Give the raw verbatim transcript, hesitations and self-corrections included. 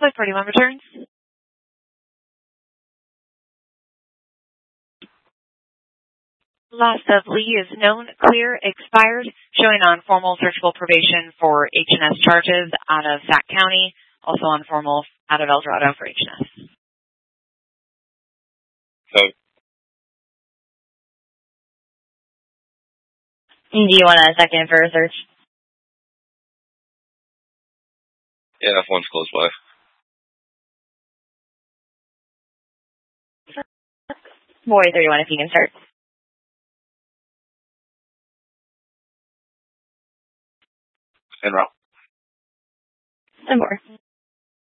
With forty-one returns. Loss of Lee is known, clear, expired, showing on formal searchable probation for H and S charges out of Sac County, also on formal out of El Dorado for H and S. Okay. Do you want a second for a search? Yeah, if one's close by. Boy, thirty-one if you can start. And route. And more.